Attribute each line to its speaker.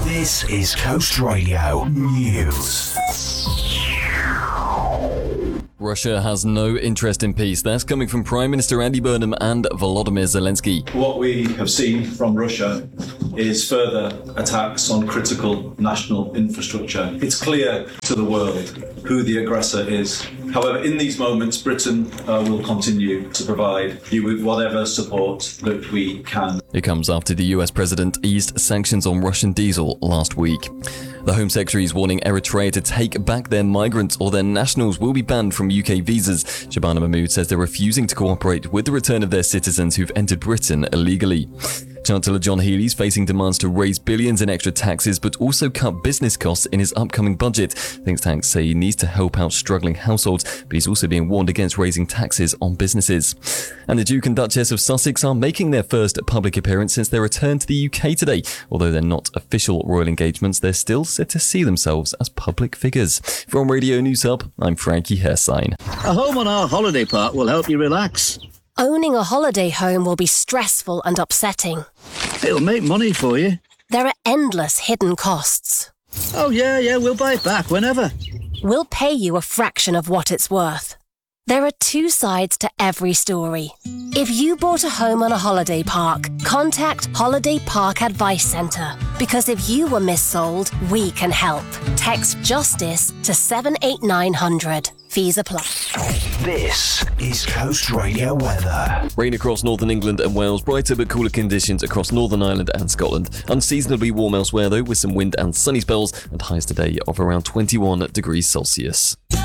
Speaker 1: This is Coast Radio News.
Speaker 2: Russia has no interest in peace. That's coming from Prime Minister Andy Burnham and Volodymyr Zelensky.
Speaker 3: What we have seen from Russia is further attacks on critical national infrastructure. It's clear to the world who the aggressor is. However, in these moments, Britain will continue to provide you with whatever support that we can.
Speaker 2: It comes after the US president eased sanctions on Russian diesel last week. The Home Secretary is warning Eritrea to take back their migrants or their nationals will be banned from UK visas. Shabana Mahmood says they're refusing to cooperate with the return of their citizens who've entered Britain illegally. Chancellor John Healey's facing demands to raise billions in extra taxes but also cut business costs in his upcoming budget. Think tanks say he needs to help out struggling households, but he's also being warned against raising taxes on businesses. And the Duke and Duchess of Sussex are making their first public appearance since their return to the UK today. Although they're not official royal engagements, they're still set to see themselves as public figures. From Radio News Hub, I'm Frankie Hersign.
Speaker 4: A home on our holiday park will help you relax.
Speaker 5: Owning a holiday home will be stressful and upsetting.
Speaker 4: It'll make money for you.
Speaker 5: There are endless hidden costs.
Speaker 4: Oh, yeah, we'll buy it back whenever.
Speaker 5: We'll pay you a fraction of what it's worth. There are two sides to every story. If you bought a home on a holiday park, contact Holiday Park Advice Centre. Because if you were missold, we can help. Text JUSTICE to 78900. Fees apply.
Speaker 1: This is Coast Radio weather.
Speaker 2: Rain across northern England and Wales, brighter but cooler conditions across Northern Ireland and Scotland. Unseasonably warm elsewhere though, with some wind and sunny spells, and highs today of around 21 degrees Celsius.